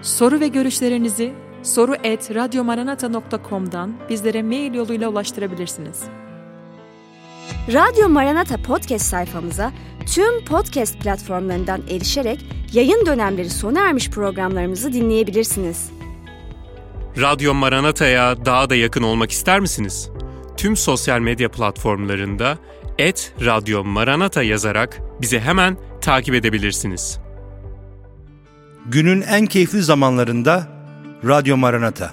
Soru ve görüşlerinizi soru@radyomaranata.com'dan bizlere mail yoluyla ulaştırabilirsiniz. Radyo Maranata podcast sayfamıza tüm podcast platformlarından erişerek yayın dönemleri sona ermiş programlarımızı dinleyebilirsiniz. Radyo Maranata'ya daha da yakın olmak ister misiniz? Tüm sosyal medya platformlarında @Radyo Maranata yazarak bizi hemen takip edebilirsiniz. Günün en keyifli zamanlarında Radyo Maranata.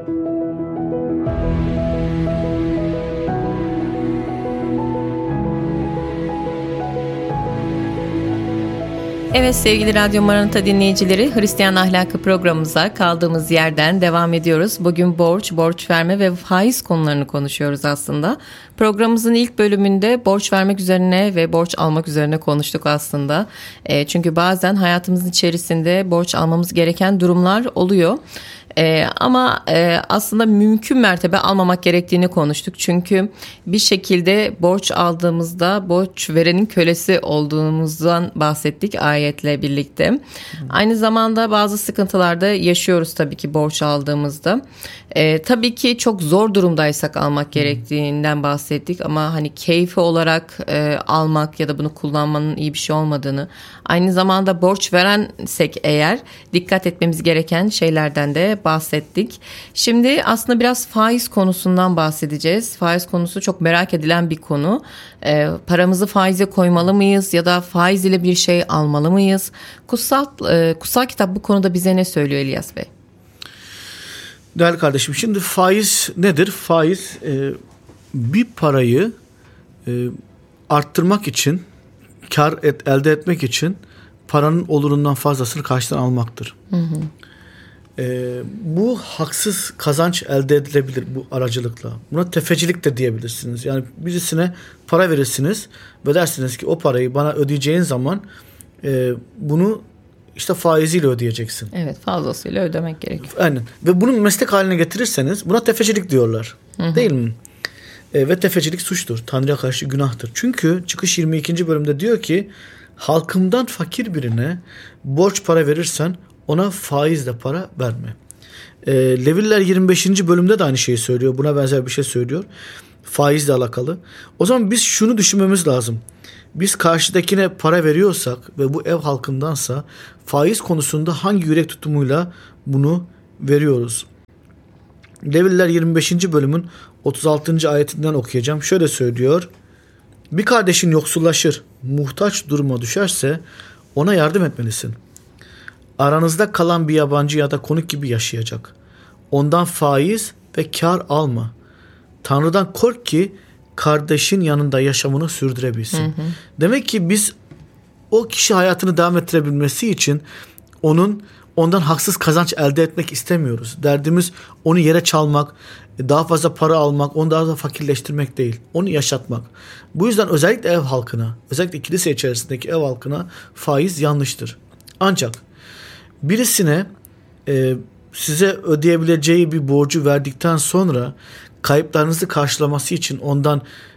Evet sevgili Radyo Maranata dinleyicileri, Hristiyan Ahlakı programımıza kaldığımız yerden devam ediyoruz. Bugün borç verme ve faiz konularını konuşuyoruz aslında. Programımızın ilk bölümünde borç vermek üzerine ve borç almak üzerine konuştuk aslında. Çünkü bazen hayatımızın içerisinde borç almamız gereken durumlar oluyor. Ama aslında mümkün mertebe almamak gerektiğini konuştuk. Çünkü bir şekilde borç aldığımızda borç verenin kölesi olduğumuzdan bahsettik ayetle birlikte. Aynı zamanda bazı sıkıntılarda yaşıyoruz tabii ki borç aldığımızda. Tabii ki çok zor durumdaysak almak gerektiğinden bahsettik. Ama hani keyfi olarak almak ya da bunu kullanmanın iyi bir şey olmadığını. Aynı zamanda borç verensek eğer dikkat etmemiz gereken şeylerden de bahsettik. Şimdi aslında biraz faiz konusundan bahsedeceğiz. Faiz konusu çok merak edilen bir konu. Paramızı faize koymalı mıyız ya da faiz ile bir şey almalı mıyız? Kutsal kitap bu konuda bize ne söylüyor İlyas Bey? Değerli kardeşim, şimdi faiz nedir? Faiz bir parayı arttırmak için, elde etmek için paranın olurundan fazlasını karşıdan almaktır. Hı hı. Bu haksız kazanç elde edilebilir bu aracılıkla. Buna tefecilik de diyebilirsiniz. Yani birisine para verirsiniz ve dersiniz ki o parayı bana ödeyeceğin zaman bunu işte faiziyle ödeyeceksin. Evet, fazlasıyla ödemek gerekiyor. Aynen. Ve bunu meslek haline getirirseniz buna tefecilik diyorlar. Hı-hı. Değil mi? Ve tefecilik suçtur. Tanrı'ya karşı günahtır. Çünkü Çıkış 22. bölümde diyor ki halkımdan fakir birine borç para verirsen ona faizle para verme. Leviller 25. bölümde de aynı şeyi söylüyor. Buna benzer bir şey söylüyor. Faizle alakalı. O zaman biz şunu düşünmemiz lazım. Biz karşıdakine para veriyorsak ve bu ev halkındansa faiz konusunda hangi yürek tutumuyla bunu veriyoruz? Leviller 25. bölümün 36. ayetinden okuyacağım. Şöyle söylüyor. Bir kardeşin yoksullaşır, muhtaç duruma düşerse ona yardım etmelisin. Aranızda kalan bir yabancı ya da konuk gibi yaşayacak. Ondan faiz ve kar alma. Tanrı'dan kork ki kardeşin yanında yaşamını sürdürebilsin. Hı hı. Demek ki biz o kişi hayatını devam ettirebilmesi için ondan haksız kazanç elde etmek istemiyoruz. Derdimiz onu yere çalmak, daha fazla para almak, onu daha da fakirleştirmek değil. Onu yaşatmak. Bu yüzden özellikle ev halkına, özellikle kilise içerisindeki ev halkına faiz yanlıştır. Ancak birisine size ödeyebileceği bir borcu verdikten sonra kayıplarınızı karşılaması için ondan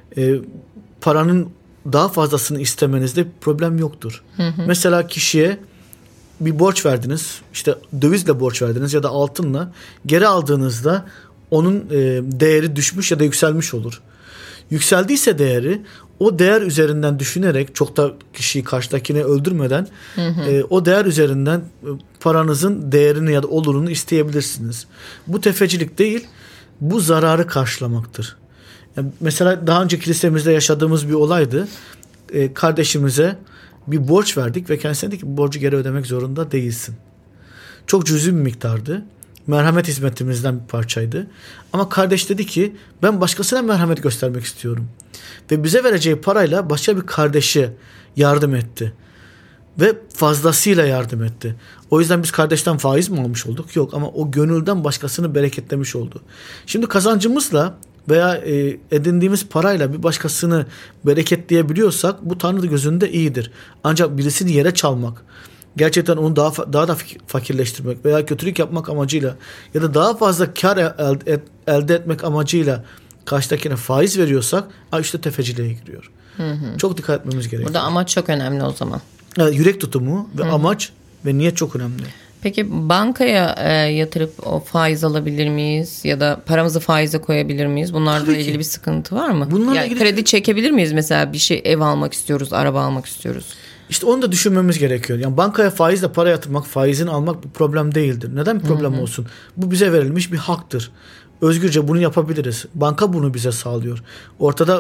paranın daha fazlasını istemenizde bir problem yoktur. Hı hı. Mesela kişiye bir borç verdiniz, işte dövizle borç verdiniz ya da altınla, geri aldığınızda onun değeri düşmüş ya da yükselmiş olur. Yükseldiyse değeri, o değer üzerinden düşünerek, çok da kişiyi karşıdakine öldürmeden o değer üzerinden paranızın değerini ya da olurunu isteyebilirsiniz. Bu tefecilik değil, bu zararı karşılamaktır. Yani mesela daha önce kilisemizde yaşadığımız bir olaydı. Kardeşimize bir borç verdik ve kendisine dedik ki bu borcu geri ödemek zorunda değilsin. Çok cüzi bir miktardı. Merhamet hizmetimizden bir parçaydı. Ama kardeş dedi ki ben başkasına merhamet göstermek istiyorum. Ve bize vereceği parayla başka bir kardeşe yardım etti. Ve fazlasıyla yardım etti. O yüzden biz kardeşten faiz mi almış olduk? Yok, ama o gönülden başkasını bereketlemiş oldu. Şimdi kazancımızla veya edindiğimiz parayla bir başkasını bereketleyebiliyorsak bu Tanrı gözünde iyidir. Ancak birisini yere çalmak, gerçekten onu daha da fakirleştirmek veya kötülük yapmak amacıyla ya da daha fazla kar elde etmek amacıyla karşıdakine faiz veriyorsak işte tefeciliğe giriyor. Hı hı. Çok dikkat etmemiz gerekiyor. Burada amaç çok önemli o zaman. Evet, yürek tutumu ve amaç ve niyet çok önemli. Peki bankaya yatırıp o faiz alabilir miyiz? Ya da paramızı faize koyabilir miyiz? Bunlarla ilgili bir sıkıntı var mı? Bunlarla yani ilgili... kredi çekebilir miyiz? Mesela bir şey, ev almak istiyoruz, araba almak istiyoruz. İşte onu da düşünmemiz gerekiyor. Yani bankaya faizle para yatırmak, faizini almak bir problem değildir. Neden bir problem olsun? Bu bize verilmiş bir haktır. Özgürce bunu yapabiliriz. Banka bunu bize sağlıyor. Ortada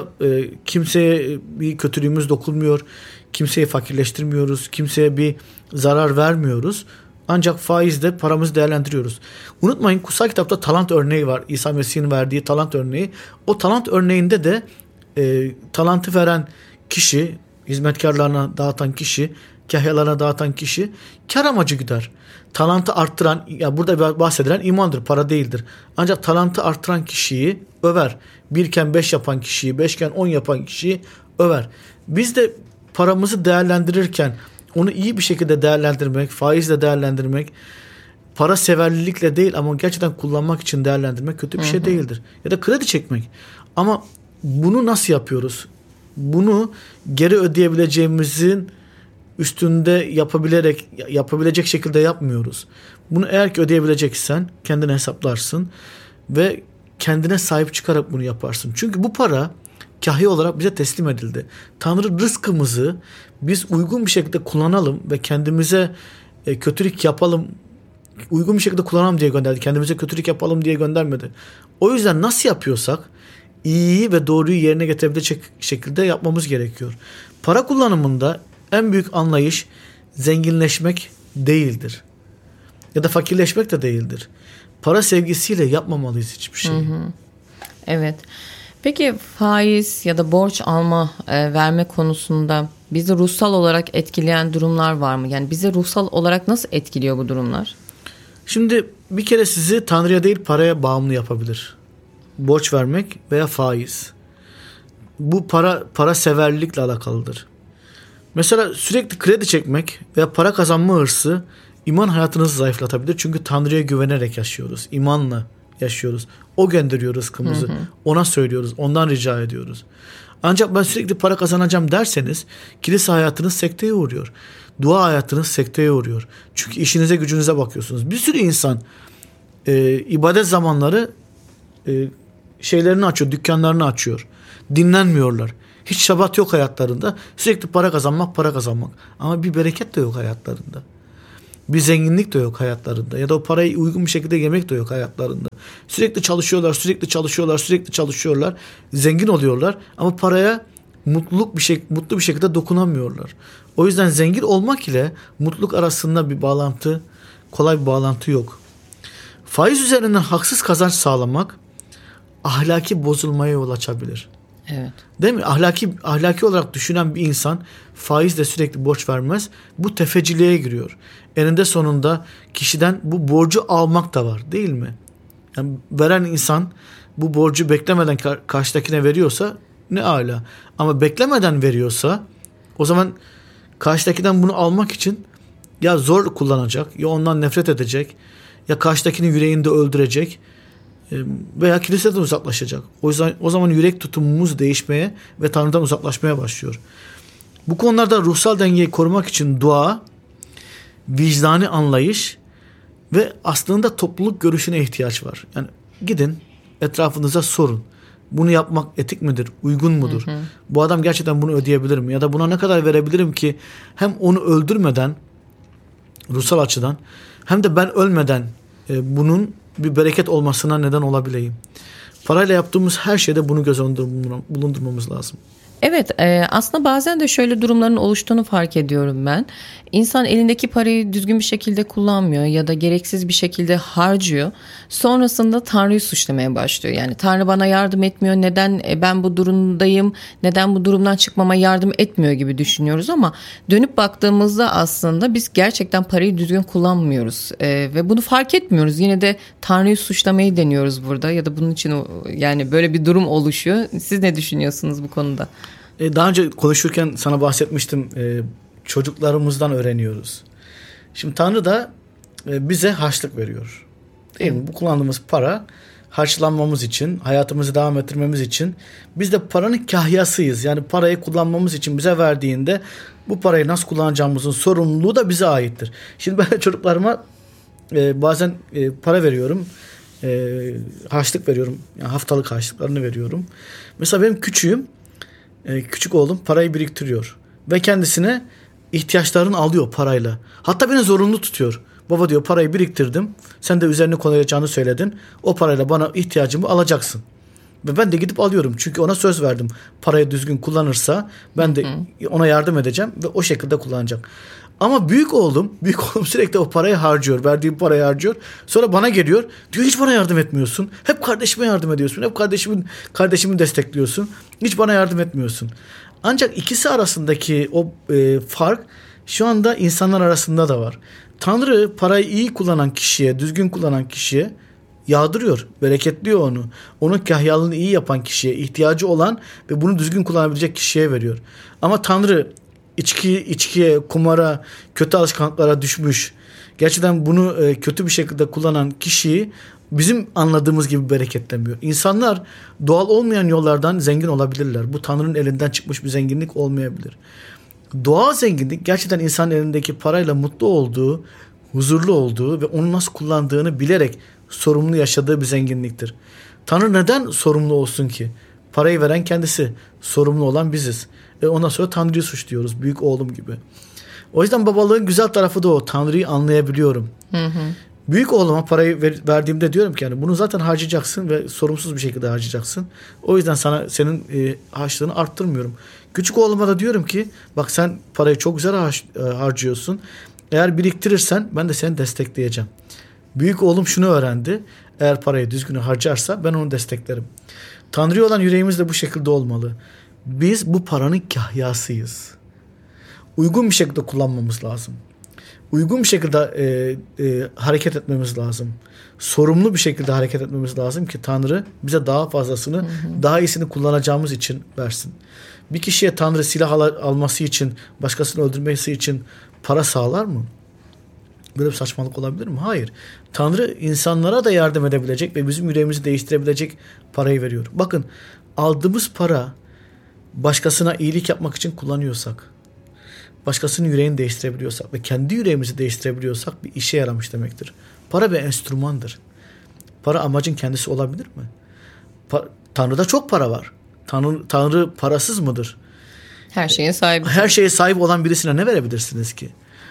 kimseye bir kötülüğümüz dokunmuyor. Kimseyi fakirleştirmiyoruz. Kimseye bir zarar vermiyoruz. Ancak faizle paramızı değerlendiriyoruz. Unutmayın, kutsal kitapta talant örneği var. İsa Mesih'in verdiği talant örneği. O talant örneğinde de talantı veren kişi, hizmetkarlarına dağıtan kişi, kahyalarına dağıtan kişi kar amacı güder. Talantı arttıran, ya burada bahsedilen imandır, para değildir. Ancak talantı arttıran kişiyi över. 1'ken 5 yapan kişiyi, 5'ken 10 yapan kişiyi över. Biz de paramızı değerlendirirken onu iyi bir şekilde değerlendirmek, faizle değerlendirmek, para severlilikle değil ama gerçekten kullanmak için değerlendirmek kötü bir şey değildir. Ya da kredi çekmek. Ama bunu nasıl yapıyoruz? Bunu geri ödeyebileceğimizin üstünde yapabilecek şekilde yapmıyoruz. Bunu eğer ki ödeyebileceksen kendine hesaplarsın ve kendine sahip çıkarak bunu yaparsın. Çünkü bu para kahi olarak bize teslim edildi. Tanrı rızkımızı biz uygun bir şekilde kullanalım ve kendimize kötülük yapalım, uygun bir şekilde kullanalım diye gönderdi. Kendimize kötülük yapalım diye göndermedi. O yüzden nasıl yapıyorsak iyiyi ve doğruyu yerine getirebilecek şekilde yapmamız gerekiyor. Para kullanımında en büyük anlayış zenginleşmek değildir. Ya da fakirleşmek de değildir. Para sevgisiyle yapmamalıyız hiçbir şeyi. Evet. Peki faiz ya da borç alma, verme konusunda bizi ruhsal olarak etkileyen durumlar var mı? Yani bizi ruhsal olarak nasıl etkiliyor bu durumlar? Şimdi bir kere sizi Tanrı'ya değil paraya bağımlı yapabilir. Borç vermek veya faiz. Bu para severlilikle alakalıdır. Mesela sürekli kredi çekmek veya para kazanma hırsı iman hayatınızı zayıflatabilir. Çünkü Tanrı'ya güvenerek yaşıyoruz. İmanla yaşıyoruz. O gönderiyor rızkımızı. Ona söylüyoruz. Ondan rica ediyoruz. Ancak ben sürekli para kazanacağım derseniz kilise hayatınız sekteye uğruyor. Dua hayatınız sekteye uğruyor. Çünkü işinize gücünüze bakıyorsunuz. Bir sürü insan ibadet zamanları şeylerini açıyor, dükkanlarını açıyor. Dinlenmiyorlar. Hiç şabat yok hayatlarında. Sürekli para kazanmak. Ama bir bereket de yok hayatlarında. Bir zenginlik de yok hayatlarında. Ya da o parayı uygun bir şekilde yemek de yok hayatlarında. Sürekli çalışıyorlar. Zengin oluyorlar ama paraya mutlu bir şekilde dokunamıyorlar. O yüzden zengin olmak ile mutluluk arasında bir bağlantı, kolay bir bağlantı yok. Faiz üzerinden haksız kazanç sağlamak ahlaki bozulmaya yol açabilir. Evet. Değil mi? Ahlaki olarak düşünen bir insan faizle sürekli borç vermez. Bu tefeciliğe giriyor. Eninde sonunda kişiden bu borcu almak da var, değil mi? Yani veren insan bu borcu beklemeden karşıdakine veriyorsa ne âlâ. Ama beklemeden veriyorsa o zaman karşıdakinden bunu almak için ya zor kullanacak, ya ondan nefret edecek, ya karşıdakinin yüreğini de öldürecek veya kiliseden uzaklaşacak. O zaman yürek tutumumuz değişmeye ve Tanrı'dan uzaklaşmaya başlıyor. Bu konularda ruhsal dengeyi korumak için dua, vicdani anlayış ve aslında topluluk görüşüne ihtiyaç var. Yani gidin etrafınıza sorun. Bunu yapmak etik midir? Uygun mudur? Bu adam gerçekten bunu ödeyebilir mi? Ya da buna ne kadar verebilirim ki hem onu öldürmeden ruhsal açıdan hem de ben ölmeden bunun bir bereket olmasına neden olabileyim. Parayla yaptığımız her şeyde bunu göz önünde bulundurmamız lazım. Evet, aslında bazen de şöyle durumların oluştuğunu fark ediyorum ben. İnsan elindeki parayı düzgün bir şekilde kullanmıyor ya da gereksiz bir şekilde harcıyor. Sonrasında Tanrı'yı suçlamaya başlıyor. Yani Tanrı bana yardım etmiyor, neden ben bu durumdayım, neden bu durumdan çıkmama yardım etmiyor gibi düşünüyoruz. Ama dönüp baktığımızda aslında biz gerçekten parayı düzgün kullanmıyoruz. Ve bunu fark etmiyoruz. Yine de Tanrı'yı suçlamayı deniyoruz burada ya da bunun için yani böyle bir durum oluşuyor. Siz ne düşünüyorsunuz bu konuda? Daha önce konuşurken sana bahsetmiştim. Çocuklarımızdan öğreniyoruz. Şimdi Tanrı da bize harçlık veriyor. Değil mi? Bu kullandığımız para harçlanmamız için, hayatımızı devam ettirmemiz için. Biz de paranın kahyasıyız. Yani parayı kullanmamız için bize verdiğinde bu parayı nasıl kullanacağımızın sorumluluğu da bize aittir. Şimdi ben çocuklarıma bazen para veriyorum. Harçlık veriyorum. Yani haftalık harçlıklarını veriyorum. Mesela benim küçük oğlum parayı biriktiriyor. Ve kendisine ihtiyaçlarını alıyor parayla. Hatta beni zorunlu tutuyor. Baba diyor, parayı biriktirdim. Sen de üzerine koyacağını söyledin. O parayla bana ihtiyacımı alacaksın. Ve ben de gidip alıyorum. Çünkü ona söz verdim. Parayı düzgün kullanırsa ben de ona yardım edeceğim ve o şekilde kullanacak. Ama büyük oğlum sürekli o parayı harcıyor. Verdiğim parayı harcıyor. Sonra bana geliyor. Diyor, hiç bana yardım etmiyorsun. Hep kardeşime yardım ediyorsun. Hep kardeşimi destekliyorsun. Hiç bana yardım etmiyorsun. Ancak ikisi arasındaki o fark şu anda insanlar arasında da var. Tanrı parayı iyi kullanan kişiye, düzgün kullanan kişiye yağdırıyor, bereketliyor onu. Onun kahyalığını iyi yapan kişiye, ihtiyacı olan ve bunu düzgün kullanabilecek kişiye veriyor. Ama Tanrı içkiye, kumara, kötü alışkanlıklara düşmüş, gerçekten bunu kötü bir şekilde kullanan kişiyi bizim anladığımız gibi bereketlemiyor. İnsanlar doğal olmayan yollardan zengin olabilirler. Bu Tanrı'nın elinden çıkmış bir zenginlik olmayabilir. Doğal zenginlik gerçekten insanın elindeki parayla mutlu olduğu, huzurlu olduğu ve onu nasıl kullandığını bilerek sorumlu yaşadığı bir zenginliktir. Tanrı neden sorumlu olsun ki? Parayı veren kendisi, sorumlu olan biziz. Ondan sonra Tanrı'yı suçluyoruz, büyük oğlum gibi. O yüzden babalığın güzel tarafı da o. Tanrı'yı anlayabiliyorum. Büyük oğluma parayı verdiğimde diyorum ki yani bunu zaten harcayacaksın ve sorumsuz bir şekilde harcayacaksın. O yüzden sana senin harçlığını arttırmıyorum. Küçük oğluma da diyorum ki bak sen parayı çok güzel harcıyorsun. Eğer biriktirirsen ben de seni destekleyeceğim. Büyük oğlum şunu öğrendi. Eğer parayı düzgün harcarsa ben onu desteklerim. Tanrı'ya olan yüreğimiz de bu şekilde olmalı. Biz bu paranın kahyasıyız. Uygun bir şekilde kullanmamız lazım. Uygun bir şekilde hareket etmemiz lazım. Sorumlu bir şekilde hareket etmemiz lazım ki Tanrı bize daha fazlasını, daha iyisini kullanacağımız için versin. Bir kişiye Tanrı silah alması için, başkasını öldürmesi için para sağlar mı? Böyle bir saçmalık olabilir mi? Hayır. Tanrı insanlara da yardım edebilecek ve bizim yüreğimizi değiştirebilecek parayı veriyor. Bakın, aldığımız para başkasına iyilik yapmak için kullanıyorsak, başkasının yüreğini değiştirebiliyorsak ve kendi yüreğimizi değiştirebiliyorsak bir işe yaramış demektir. Para bir enstrümandır. Para amacın kendisi olabilir mi? Tanrı'da çok para var. Tanrı parasız mıdır? Her şeye sahip. Her şeye sahip olan birisine ne verebilirsiniz ki?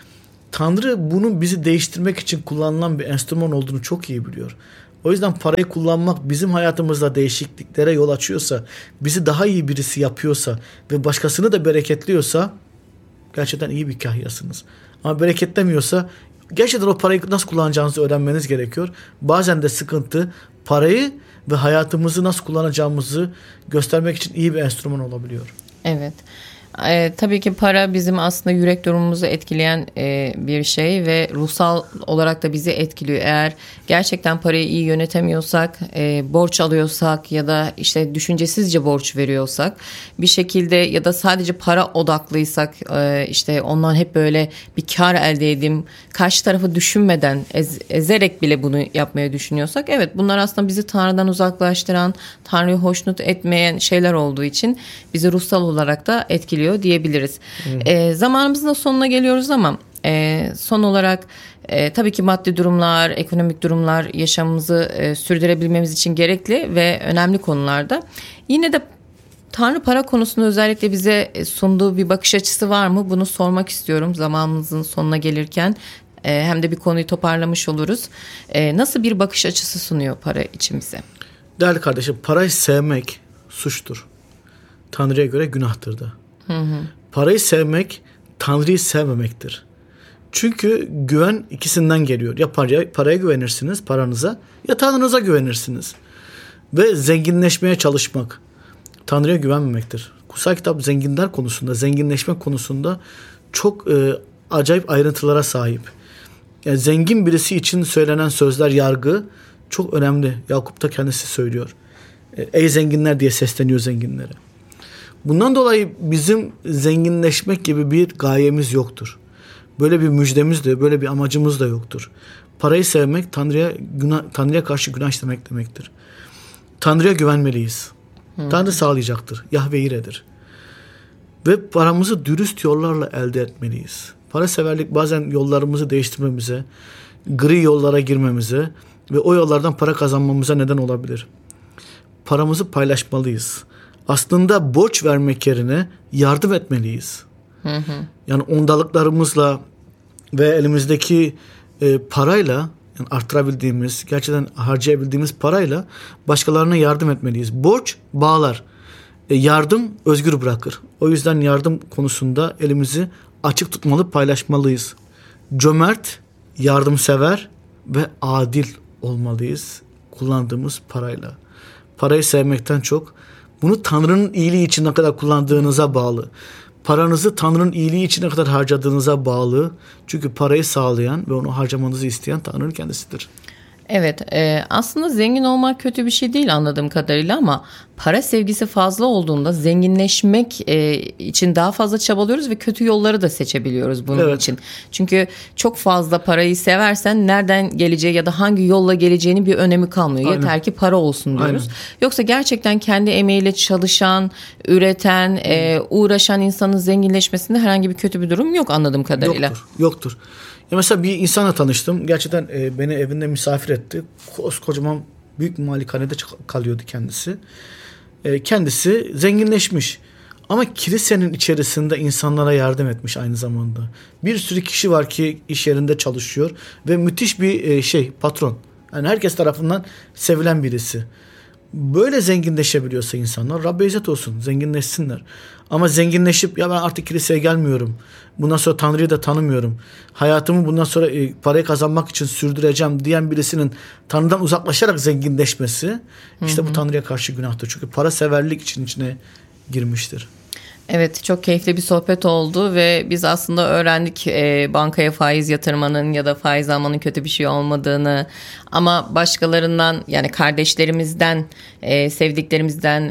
Tanrı bunun bizi değiştirmek için kullanılan bir enstrüman olduğunu çok iyi biliyor. O yüzden parayı kullanmak bizim hayatımızda değişikliklere yol açıyorsa, bizi daha iyi birisi yapıyorsa ve başkasını da bereketliyorsa gerçekten iyi bir kahyasınız. Ama bereketlemiyorsa gerçekten o parayı nasıl kullanacağınızı öğrenmeniz gerekiyor. Bazen de sıkıntı parayı ve hayatımızı nasıl kullanacağımızı göstermek için iyi bir enstrüman olabiliyor. Evet. Tabii ki para bizim aslında yürek durumumuzu etkileyen bir şey ve ruhsal olarak da bizi etkiliyor. Eğer gerçekten parayı iyi yönetemiyorsak, borç alıyorsak ya da işte düşüncesizce borç veriyorsak bir şekilde ya da sadece para odaklıysak, işte ondan hep böyle bir kar elde edeyim, karşı tarafı düşünmeden ezerek bile bunu yapmaya düşünüyorsak, evet, bunlar aslında bizi Tanrı'dan uzaklaştıran, Tanrı'yı hoşnut etmeyen şeyler olduğu için bizi ruhsal olarak da etkiliyor diyebiliriz. Zamanımızın da sonuna geliyoruz ama son olarak tabii ki maddi durumlar, ekonomik durumlar yaşamımızı sürdürebilmemiz için gerekli ve önemli konularda. Yine de Tanrı para konusunda özellikle bize sunduğu bir bakış açısı var mı? Bunu sormak istiyorum zamanımızın sonuna gelirken. Hem de bir konuyu toparlamış oluruz. Nasıl bir bakış açısı sunuyor para için bize? Değerli kardeşim, parayı sevmek suçtur. Tanrı'ya göre günahtır da. Parayı sevmek Tanrı'yı sevmemektir. Çünkü güven ikisinden geliyor. Ya paraya güvenirsiniz, paranıza, ya Tanrı'nıza güvenirsiniz. Ve zenginleşmeye çalışmak Tanrı'ya güvenmemektir. Kutsal kitap zenginler konusunda, zenginleşme konusunda çok acayip ayrıntılara sahip. Yani zengin birisi için söylenen sözler, yargı çok önemli. Yakup da kendisi söylüyor. Ey zenginler diye sesleniyor zenginlere. Bundan dolayı bizim zenginleşmek gibi bir gayemiz yoktur. Böyle bir müjdemiz de, böyle bir amacımız da yoktur. Parayı sevmek Tanrı'ya karşı günah işlemek demektir. Tanrı'ya güvenmeliyiz. Tanrı sağlayacaktır. Yahve iredir. Ve paramızı dürüst yollarla elde etmeliyiz. Para severlik bazen yollarımızı değiştirmemize, gri yollara girmemize ve o yollardan para kazanmamıza neden olabilir. Paramızı paylaşmalıyız. Aslında borç vermek yerine yardım etmeliyiz. Yani ondalıklarımızla ve elimizdeki parayla, yani arttırabildiğimiz, gerçekten harcayabildiğimiz parayla başkalarına yardım etmeliyiz. Borç bağlar. Yardım özgür bırakır. O yüzden yardım konusunda elimizi açık tutmalı, paylaşmalıyız. Cömert, yardımsever ve adil olmalıyız kullandığımız parayla. Parayı sevmekten çok bunu Tanrı'nın iyiliği için ne kadar kullandığınıza bağlı. Paranızı Tanrı'nın iyiliği için ne kadar harcadığınıza bağlı. Çünkü parayı sağlayan ve onu harcamanızı isteyen Tanrı'nın kendisidir. Evet, aslında zengin olmak kötü bir şey değil anladığım kadarıyla ama para sevgisi fazla olduğunda zenginleşmek için daha fazla çabalıyoruz ve kötü yolları da seçebiliyoruz bunun için. Çünkü çok fazla parayı seversen nereden geleceği ya da hangi yolla geleceğinin bir önemi kalmıyor. Aynen. Yeter ki para olsun diyoruz. Aynen. Yoksa gerçekten kendi emeğiyle çalışan, üreten, uğraşan insanın zenginleşmesinde herhangi bir kötü bir durum yok anladığım kadarıyla. Yoktur. Ya mesela bir insanla tanıştım. Gerçekten beni evinde misafir etti. Kocaman büyük bir malikanede kalıyordu kendisi. Kendisi zenginleşmiş. Ama kilisenin içerisinde insanlara yardım etmiş aynı zamanda. Bir sürü kişi var ki iş yerinde çalışıyor ve müthiş bir patron. Yani herkes tarafından sevilen birisi. Böyle zenginleşebiliyorsa insanlar, Rabbe izzet olsun, zenginleşsinler. Ama zenginleşip ya ben artık kiliseye gelmiyorum, bundan sonra Tanrı'yı da tanımıyorum, hayatımı bundan sonra parayı kazanmak için sürdüreceğim diyen birisinin Tanrı'dan uzaklaşarak zenginleşmesi, işte bu Tanrı'ya karşı günahtır. Çünkü para severlik içine girmiştir. Evet, çok keyifli bir sohbet oldu ve biz aslında öğrendik bankaya faiz yatırmanın ya da faiz almanın kötü bir şey olmadığını, ama başkalarından, yani kardeşlerimizden, sevdiklerimizden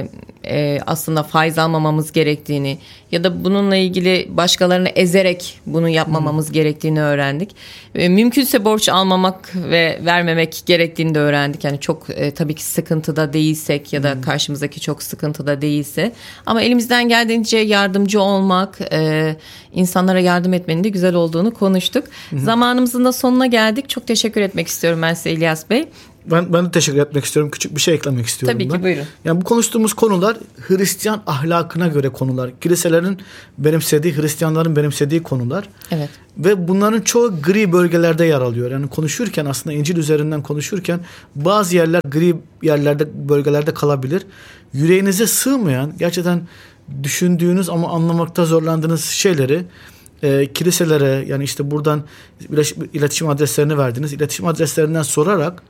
aslında faiz almamamız gerektiğini ya da bununla ilgili başkalarını ezerek bunu yapmamamız gerektiğini öğrendik. Mümkünse borç almamak ve vermemek gerektiğini de öğrendik. Yani çok tabii ki sıkıntıda değilsek ya da karşımızdaki çok sıkıntıda değilse, ama elimizden geldiğince yardımcı olmak, insanlara yardım etmenin de güzel olduğunu konuştuk. Zamanımızın da sonuna geldik. Çok teşekkür etmek istiyorum ben size İlyas Bey. Ben de teşekkür etmek istiyorum. Küçük bir şey eklemek istiyorum. Tabii ki, buyurun. Yani bu konuştuğumuz konular Hristiyan ahlakına göre konular. Kiliselerin benimsediği, Hristiyanların benimsediği konular. Evet. Ve bunların çoğu gri bölgelerde yer alıyor. Yani konuşurken, aslında İncil üzerinden konuşurken bazı yerler gri yerlerde, bölgelerde kalabilir. Yüreğinize sığmayan, gerçekten düşündüğünüz ama anlamakta zorlandığınız şeyleri kiliselere, yani işte buradan iletişim adreslerini verdiniz. İletişim adreslerinden sorarak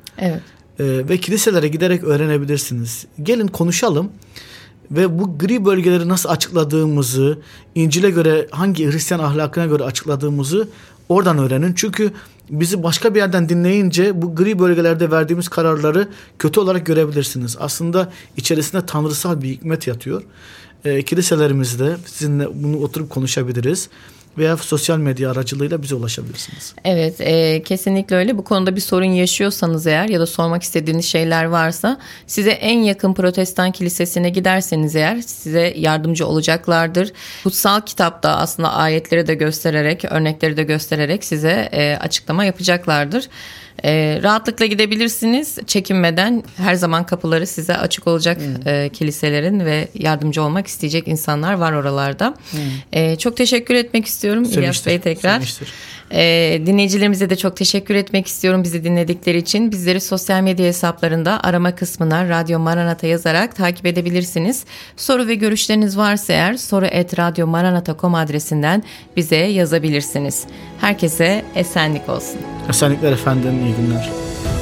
ve kiliselere giderek öğrenebilirsiniz. Gelin konuşalım ve bu gri bölgeleri nasıl açıkladığımızı, İncil'e göre hangi Hristiyan ahlakına göre açıkladığımızı oradan öğrenin. Çünkü bizi başka bir yerden dinleyince bu gri bölgelerde verdiğimiz kararları kötü olarak görebilirsiniz. Aslında içerisinde tanrısal bir hikmet yatıyor. Kiliselerimizde sizinle bunu oturup konuşabiliriz. Veya sosyal medya aracılığıyla bize ulaşabilirsiniz. Evet, kesinlikle öyle. Bu konuda bir sorun yaşıyorsanız eğer ya da sormak istediğiniz şeyler varsa, size en yakın Protestan kilisesine giderseniz eğer size yardımcı olacaklardır. Kutsal kitapta aslında ayetleri de göstererek, örnekleri de göstererek size açıklama yapacaklardır. Rahatlıkla gidebilirsiniz, çekinmeden. Her zaman kapıları size açık olacak kiliselerin ve yardımcı olmak isteyecek insanlar var oralarda. Çok teşekkür etmek istiyorum İlyas Bey tekrar. Dinleyicilerimize de çok teşekkür etmek istiyorum bizi dinledikleri için. Bizleri sosyal medya hesaplarında arama kısmına Radyo Maranata yazarak takip edebilirsiniz. Soru ve görüşleriniz varsa eğer soru@radyomaranata.com adresinden bize yazabilirsiniz. Herkese esenlik olsun. Esenlikler efendim, iyi günler.